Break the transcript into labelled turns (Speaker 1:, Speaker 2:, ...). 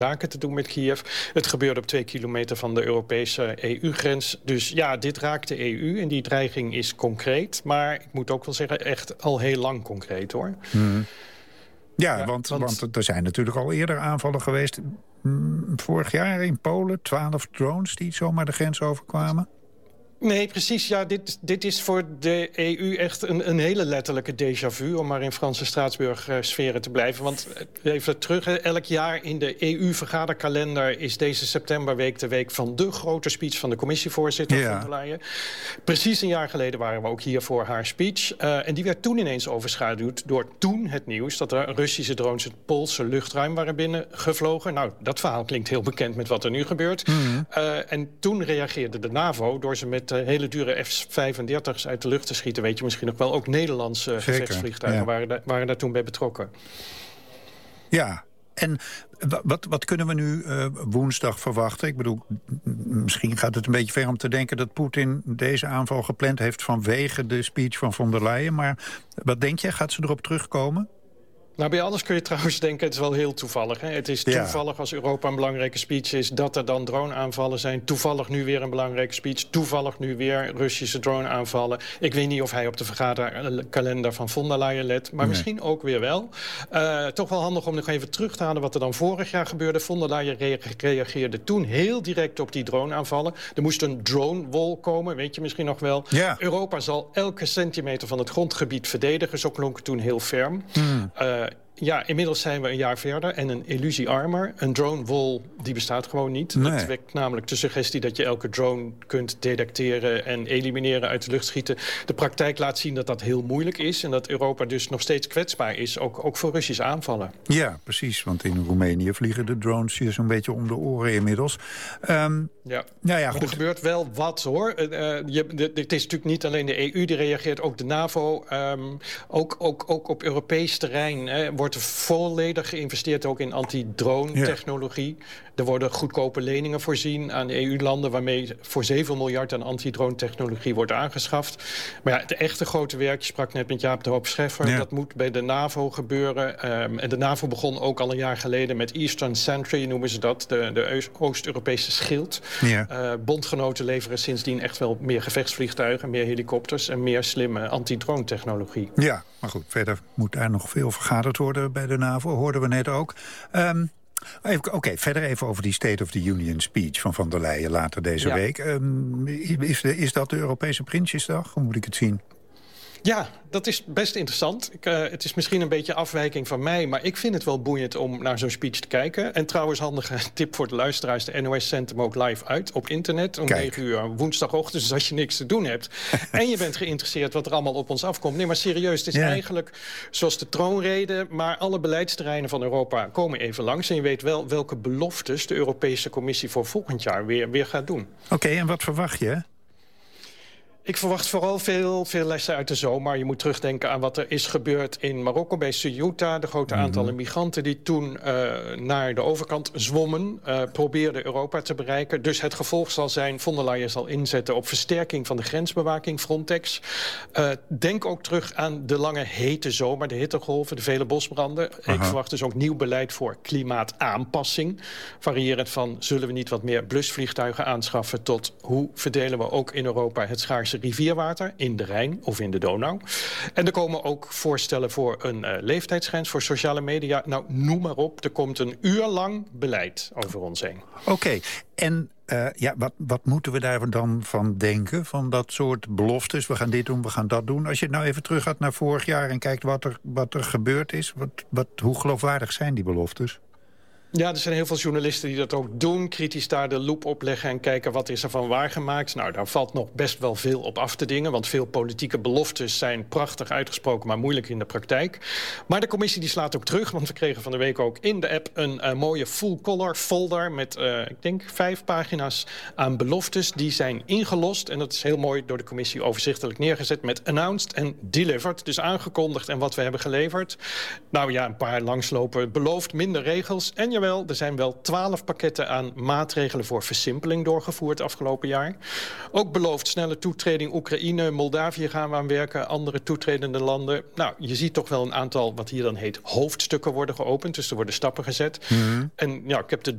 Speaker 1: zaken te doen met Kiev. Het gebeurde op 2 kilometer van de Europese EU-grens. Dus ja, dit raakt de EU en die dreiging is concreet. Maar ik moet ook wel zeggen, echt al heel lang concreet, hoor.
Speaker 2: Ja, want er zijn natuurlijk al eerder aanvallen geweest. Vorig jaar in Polen, 12 drones die zomaar de grens overkwamen.
Speaker 1: Nee, precies. Ja, dit is voor de EU echt een hele letterlijke déjà vu, om maar in Franse Straatsburg-sferen te blijven. Want even terug, elk jaar in de EU-vergaderkalender is deze septemberweek de week van de grote speech van de commissievoorzitter von der Leyen. Precies een jaar geleden waren we ook hier voor haar speech. En die werd toen ineens overschaduwd door toen het nieuws dat er Russische drones het Poolse luchtruim waren binnengevlogen. Nou, dat verhaal klinkt heel bekend met wat er nu gebeurt. En toen reageerde de NAVO door ze met hele dure F-35's uit de lucht te schieten. Weet je misschien nog wel. Ook Nederlandse gevechtsvliegtuigen waren daar toen bij betrokken. Ja,
Speaker 2: en wat kunnen we nu woensdag verwachten? Ik bedoel, misschien gaat het een beetje ver om te denken dat Poetin deze aanval gepland heeft vanwege de speech van von der Leyen. Maar wat denk je? Gaat ze erop terugkomen?
Speaker 1: Nou, bij alles kun je trouwens denken, het is wel heel toevallig. Hè? Het is toevallig als Europa een belangrijke speech is, dat er dan drone-aanvallen zijn. Toevallig nu weer een belangrijke speech. Toevallig nu weer Russische drone-aanvallen. Ik weet niet of hij op de vergaderkalender van von der Leyen let, maar misschien ook weer wel. Toch wel handig om nog even terug te halen wat er dan vorig jaar gebeurde. Von der Leyen reageerde toen heel direct op die drone-aanvallen. Er moest een drone-wall komen, weet je misschien nog wel. Ja. Europa zal elke centimeter van het grondgebied verdedigen. Zo klonk het toen heel ferm. Ja, inmiddels zijn we een jaar verder en een illusie armer. Een drone wall, die bestaat gewoon niet. Nee. Dat wekt namelijk de suggestie dat je elke drone kunt detecteren en elimineren, uit de lucht schieten. De praktijk laat zien dat dat heel moeilijk is en dat Europa dus nog steeds kwetsbaar is, ook voor Russische aanvallen.
Speaker 2: Ja, precies, want in Roemenië vliegen de drones hier zo'n beetje om de oren inmiddels.
Speaker 1: Nou ja, goed. Er gebeurt wel wat, hoor. Het is natuurlijk niet alleen de EU die reageert, ook de NAVO. Ook op Europees terrein wordt er volledig geïnvesteerd ook in anti-drone-technologie. Ja. Er worden goedkope leningen voorzien aan EU-landen, waarmee voor 7 miljard aan anti-drone-technologie wordt aangeschaft. Maar ja, het echte grote werk, je sprak net met Jaap de Hoop Scheffer, dat moet bij de NAVO gebeuren. En de NAVO begon ook al een jaar geleden met Eastern Sentry, noemen ze dat, de Oost-Europese schild. Ja. Bondgenoten leveren sindsdien echt wel meer gevechtsvliegtuigen, meer helikopters en meer slimme anti-drone-technologie.
Speaker 2: Ja, maar goed, verder moet daar nog veel vergaderd worden bij de NAVO, hoorden we net ook. Oké, verder even over die State of the Union speech van von der Leyen later deze week. Is dat de Europese Prinsjesdag? Hoe moet ik het zien?
Speaker 1: Ja, dat is best interessant. Het is misschien een beetje afwijking van mij, maar ik vind het wel boeiend om naar zo'n speech te kijken. En trouwens, handige tip voor de luisteraars, de NOS zendt hem ook live uit op internet om 9 uur woensdagochtend, dus als je niks te doen hebt. En je bent geïnteresseerd wat er allemaal op ons afkomt. Nee, maar serieus, het is eigenlijk zoals de troonrede, maar alle beleidsterreinen van Europa komen even langs. En je weet wel welke beloftes de Europese Commissie voor volgend jaar weer gaat doen.
Speaker 2: Oké, en wat verwacht je?
Speaker 1: Ik verwacht vooral veel lessen uit de zomer. Je moet terugdenken aan wat er is gebeurd in Marokko bij Ceuta. De grote aantallen migranten die toen naar de overkant zwommen, probeerden Europa te bereiken. Dus het gevolg zal zijn, von der Leyen zal inzetten op versterking van de grensbewaking, Frontex. Denk ook terug aan de lange hete zomer, de hittegolven, de vele bosbranden. Ik verwacht dus ook nieuw beleid voor klimaataanpassing. Variërend van, zullen we niet wat meer blusvliegtuigen aanschaffen, tot hoe verdelen we ook in Europa het schaarse rivierwater in de Rijn of in de Donau. En er komen ook voorstellen voor een leeftijdsgrens voor sociale media. Nou, noem maar op. Er komt een uur lang beleid over ons heen. Oké.
Speaker 2: En wat moeten we daar dan van denken? Van dat soort beloftes. We gaan dit doen, we gaan dat doen. Als je nou even terug gaat naar vorig jaar en kijkt wat er gebeurd is. Hoe geloofwaardig zijn die beloftes?
Speaker 1: Ja, er zijn heel veel journalisten die dat ook doen. Kritisch daar de loep op leggen en kijken wat is er van waargemaakt. Nou, daar valt nog best wel veel op af te dingen. Want veel politieke beloftes zijn prachtig uitgesproken, maar moeilijk in de praktijk. Maar de commissie die slaat ook terug. Want we kregen van de week ook in de app een mooie full-color folder met, ik denk, 5 pagina's aan beloftes. Die zijn ingelost. En dat is heel mooi door de commissie overzichtelijk neergezet met announced en delivered. Dus aangekondigd en wat we hebben geleverd. Nou ja, een paar langslopen. Beloofd minder regels. En wel, er zijn wel 12 pakketten aan maatregelen voor versimpeling doorgevoerd afgelopen jaar. Ook beloofd snelle toetreding Oekraïne, Moldavië gaan we aan werken, andere toetredende landen. Nou, je ziet toch wel een aantal, wat hier dan heet, hoofdstukken worden geopend. Dus er worden stappen gezet. En ja, ik heb de